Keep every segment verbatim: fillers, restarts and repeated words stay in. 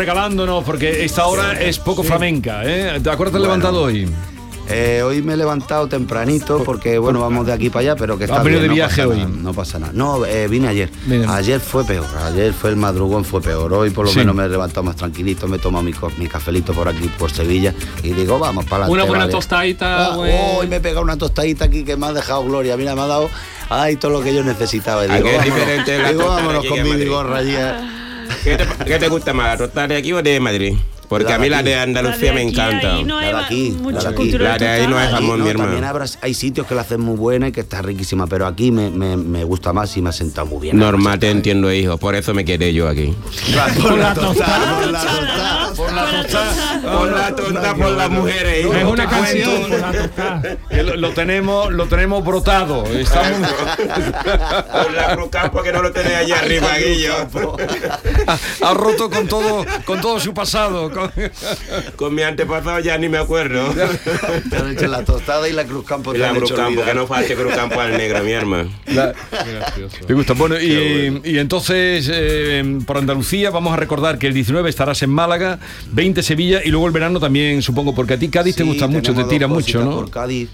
regalándonos, porque esta hora es poco sí. flamenca, ¿eh? ¿Te acuerdas de bueno. levantado hoy? Eh, hoy me he levantado tempranito porque, bueno, vamos de aquí para allá, pero que está bien, de no viaje pasa hoy? Nada, no pasa nada. No, eh, vine ayer. Miren. Ayer fue peor, ayer fue el madrugón, fue peor. Hoy por lo sí. menos me he levantado más tranquilito, me he tomado mi, mi cafelito por aquí, por Sevilla, y digo, vamos para adelante. Una buena vale. tostadita. Ah, hoy me he pegado una tostadita aquí que me ha dejado Gloria. Mira, me ha dado ay, todo lo que yo necesitaba. Y digo, vámonos, digo, vámonos con mi vigorra allí. ¿Qué te, ¿Qué te gusta más, la tostada de aquí o de Madrid? Porque la a mí la de Andalucía la de me encanta. No la de aquí, la de aquí. La de ahí no es jamón, no, mi hermano. También habrá, hay sitios que la hacen muy buena y que está riquísima, pero aquí me, me, me gusta más y me ha sentado muy bien. Normal, te entiendo, hijo. Por eso me quedé yo aquí. Por la tostada, por la tostada, por la tostada, por la tostada, por las mujeres. Es una canción. Lo, lo tenemos, lo tenemos brotado. Estamos. Por la Cruz Campo que no lo tenés allá arriba, Guillo. Ha, ha roto con todo, con todo su pasado. Con... Con mi antepasado ya ni me acuerdo. Te han hecho la tostada y la Cruz Campo. Y la Cruz Campo, que no falte Cruz Campo al negro, mi hermano. La... Me gusta. Bueno, y, y entonces, eh, por Andalucía, vamos a recordar que el diecinueve estarás en Málaga, veinte Sevilla y luego el verano también, supongo, porque a ti Cádiz sí, te gusta mucho, te tira mucho, ¿no? Por Cádiz.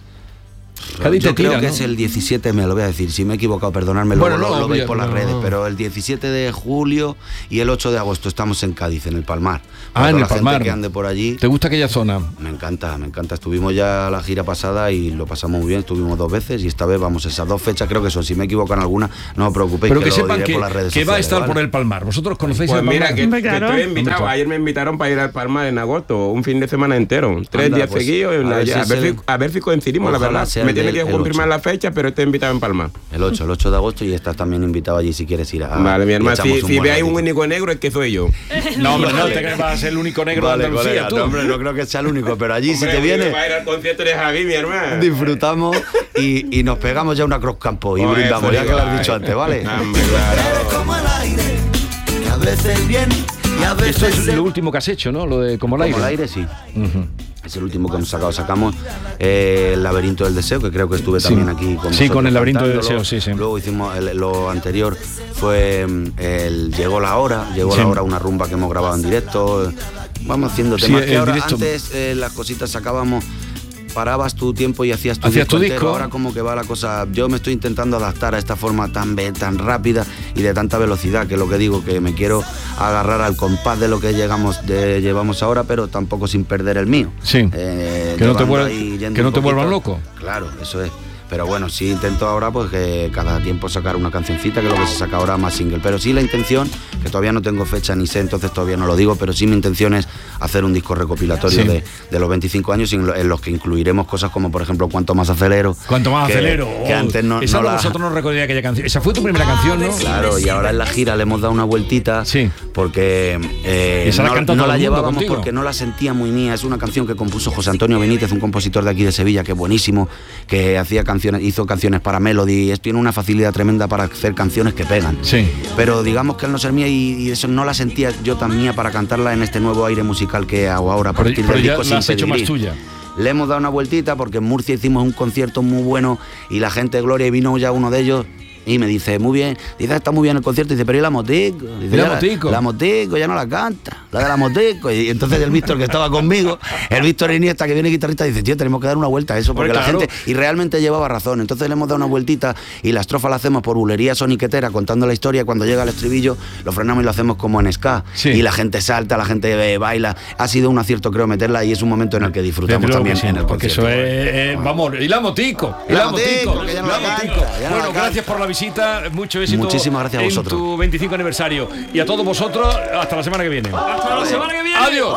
Cádiz Yo te tira, creo que ¿no? es el diecisiete, me lo voy a decir, si me he equivocado, perdonadme, bueno, luego no, lo, lo veis por no, las redes, no. pero el diecisiete de julio y el ocho de agosto estamos en Cádiz, en el Palmar. Ah, en el Palmar. Gente que ande por allí. ¿Te gusta aquella zona? Me encanta, me encanta. Estuvimos ya la gira pasada y lo pasamos muy bien, estuvimos dos veces y esta vez vamos, esas dos fechas creo que son, si me equivoco en alguna, no os preocupéis, pero que, que sepan lo diré que, por las redes que sociales, va a estar ¿vale? por el Palmar. ¿Vosotros conocéis pues el Palmar? Mira, que, que claro. estoy invitado. Ayer me invitaron para ir al Palmar en agosto, un fin de semana entero, tres Anda, días pues, seguidos. A, ver, a, ver si, a ver si coincidimos, la verdad. Me tiene que confirmar la fecha, pero estoy invitado en Palma. El ocho, el ocho de agosto y estás también invitado allí si quieres ir a... Vale, mi hermano, si, si veáis un único negro es que soy yo. No, hombre, no te crees que vas a ser el único negro vale, de Andalucía, colega, tú. No, hombre, no creo que sea el único, pero allí hombre, si te vienes... Va a ir al concierto de Javi, mi hermano. Disfrutamos y, y nos pegamos ya una Cruz Campo y oh, brindamos, ya que lo has dicho antes, ¿vale? Hombre, claro. Como el aire, que a veces viene y a veces... Esto es lo último que has hecho, ¿no? Lo de Como el aire. Como el aire, sí. Uh-huh. Es el último que hemos sacado. Sacamos eh, El laberinto del deseo, que creo que estuve sí. también aquí con Sí, con El laberinto del deseo, sí, sí. Luego hicimos el, lo anterior, fue el Llegó la hora, Llegó sí. la hora, una rumba que hemos grabado en directo. Vamos haciendo temas sí, que ahora directo. Antes eh, las cositas sacábamos, parabas tu tiempo y hacías tu ¿Hacías disco tu entero. disco? Ahora como que va la cosa, yo me estoy intentando adaptar a esta forma tan tan rápida y de tanta velocidad, que es lo que digo, que me quiero agarrar al compás de lo que llegamos de, llevamos ahora, pero tampoco sin perder el mío. Sí, eh, que no te, vuel que no te vuelvan loco. Claro, eso es. Pero bueno, sí intento ahora pues que cada tiempo sacar una cancioncita, que es lo que se saca ahora más single. Pero sí la intención, que todavía no tengo fecha ni sé, entonces todavía no lo digo, pero sí mi intención es hacer un disco recopilatorio sí. de, de los veinticinco años en los que incluiremos cosas como, por ejemplo, Cuanto más acelero. Cuanto más que, acelero. Que oh, antes no, esa no la... vosotros no recordáis aquella canción. Esa fue tu primera canción, ¿no? Claro, y ahora en la gira le hemos dado una vueltita. Sí. Porque eh, esa no, la, no la llevábamos contigo. Porque no la sentía muy mía. Es una canción que compuso José Antonio Benítez, un compositor de aquí de Sevilla, que es buenísimo, que hacía canciones, hizo canciones para Melody, tiene una facilidad tremenda para hacer canciones que pegan. Sí. Pero digamos que al no ser mía y, y eso no la sentía yo tan mía para cantarla en este nuevo aire musical que hago ahora a partir pero, del pero disco ya la has hecho más tuya. Le hemos dado una vueltita porque en Murcia hicimos un concierto muy bueno y la gente de Gloria, y vino ya uno de ellos y me dice, muy bien, dice, está muy bien el concierto, dice, pero ¿y la motico? Dice, ¿La motico? La, la motico ya no la canta, la de la motico. Y entonces el Víctor, que estaba conmigo, el Víctor Iniesta, que viene guitarrista, dice, tío, tenemos que dar una vuelta a eso, porque pues claro. la gente, y realmente llevaba razón. Entonces le hemos dado una vueltita y la estrofa la hacemos por bulería soniquetera, contando la historia, y cuando llega el estribillo lo frenamos y lo hacemos como en ska. Sí. Y la gente salta, la gente eh, baila. Ha sido un acierto, creo, meterla, y es un momento en el que disfrutamos también sí, en el porque concierto. Eso es, eh, vamos, y la motico, y la, la motico, motico, ya no la la motico. canta, ya no bueno, la gracias por la visita, mucho éxito. Muchísimas gracias a vosotros. En tu veinticinco aniversario. Y a todos vosotros, hasta la semana que viene. Hasta la semana que viene. Adiós.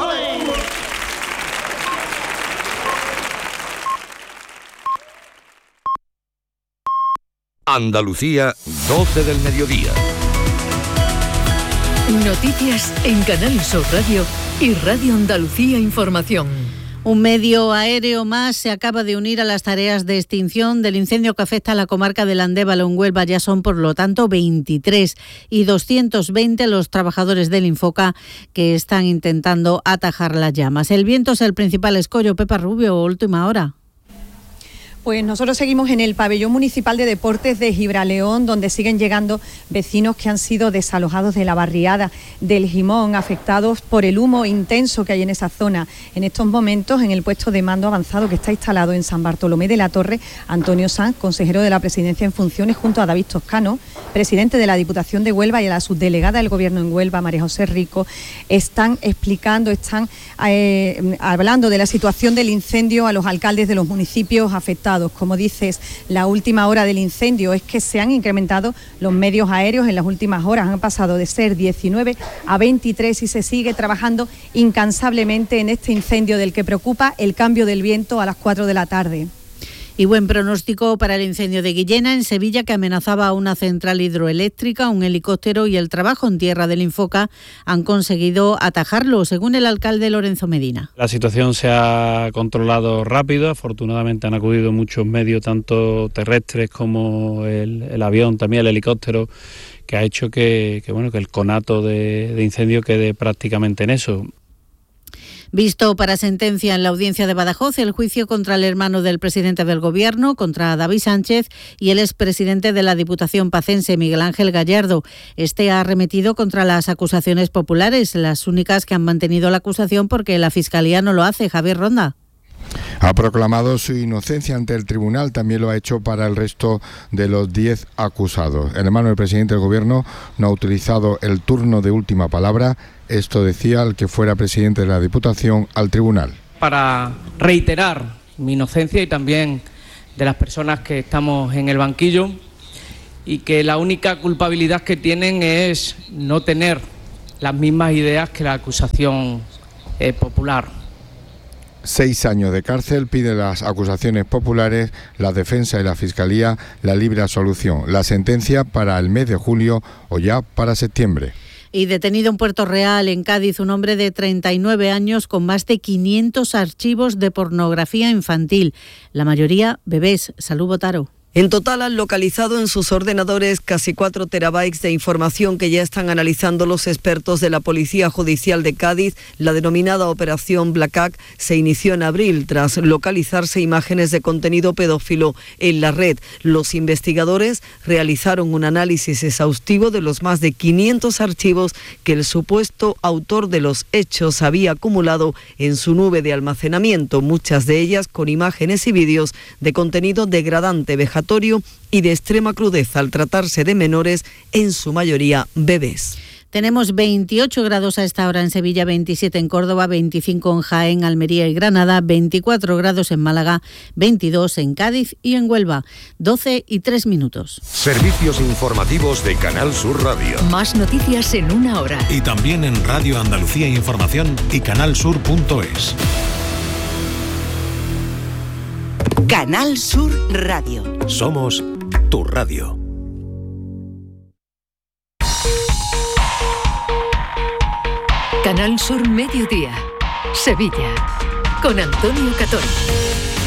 Andalucía, doce del mediodía. Noticias en Canal Sur Radio y Radio Andalucía Información. Un medio aéreo más se acaba de unir a las tareas de extinción del incendio que afecta a la comarca del Andévalo en Huelva. Ya son, por lo tanto, veintitrés y doscientos veinte los trabajadores del Infoca que están intentando atajar las llamas. El viento es el principal escollo. Pepa Rubio, última hora. Pues nosotros seguimos en el pabellón municipal de deportes de Gibraleón, donde siguen llegando vecinos que han sido desalojados de la barriada del Gimón, afectados por el humo intenso que hay en esa zona. En estos momentos, en el puesto de mando avanzado que está instalado en San Bartolomé de la Torre, Antonio Sanz, consejero de la Presidencia en funciones, junto a David Toscano, presidente de la Diputación de Huelva, y a la subdelegada del Gobierno en Huelva, María José Rico, están explicando, están eh, hablando de la situación del incendio a los alcaldes de los municipios afectados. Como dices, la última hora del incendio es que se han incrementado los medios aéreos en las últimas horas, han pasado de ser diecinueve a veintitrés y se sigue trabajando incansablemente en este incendio del que preocupa el cambio del viento a las cuatro de la tarde. Y buen pronóstico para el incendio de Guillena, en Sevilla, que amenazaba a una central hidroeléctrica. Un helicóptero y el trabajo en tierra del Infoca han conseguido atajarlo, según el alcalde Lorenzo Medina. La situación se ha controlado rápido, afortunadamente han acudido muchos medios, tanto terrestres como el, el avión, también el helicóptero, que ha hecho que, que, bueno, que el conato de, de incendio quede prácticamente en eso. Visto para sentencia en la audiencia de Badajoz el juicio contra el hermano del presidente del Gobierno, contra David Sánchez, y el expresidente de la Diputación pacense, Miguel Ángel Gallardo. Este ha arremetido contra las acusaciones populares, las únicas que han mantenido la acusación porque la Fiscalía no lo hace. Javier Ronda. Ha proclamado su inocencia ante el tribunal, también lo ha hecho para el resto de los diez acusados. El hermano del presidente del Gobierno no ha utilizado el turno de última palabra. Esto decía el que fuera presidente de la Diputación al tribunal. Para reiterar mi inocencia y también de las personas que estamos en el banquillo, y que la única culpabilidad que tienen es no tener las mismas ideas que la acusación eh, popular. Seis años de cárcel piden las acusaciones populares, la defensa y la Fiscalía la libre absolución. La sentencia para el mes de julio o ya para septiembre. Y detenido en Puerto Real, en Cádiz, un hombre de treinta y nueve años con más de quinientos archivos de pornografía infantil, la mayoría bebés. Salud, Botaro. En total han localizado en sus ordenadores casi cuatro terabytes de información que ya están analizando los expertos de la Policía Judicial de Cádiz. La denominada Operación Blackjack se inició en abril tras localizarse imágenes de contenido pedófilo en la red. Los investigadores realizaron un análisis exhaustivo de los más de quinientos archivos que el supuesto autor de los hechos había acumulado en su nube de almacenamiento, muchas de ellas con imágenes y vídeos de contenido degradante, vejatorio y de extrema crudeza al tratarse de menores, en su mayoría bebés. Tenemos veintiocho grados a esta hora en Sevilla, veintisiete en Córdoba, veinticinco en Jaén, Almería y Granada, veinticuatro grados en Málaga, veintidós en Cádiz y en Huelva, doce y tres minutos. Servicios informativos de Canal Sur Radio. Más noticias en una hora. Y también en Radio Andalucía Información y canalsur punto es. Canal Sur Radio. Somos tu radio. Canal Sur Mediodía, Sevilla, con Antonio Catón.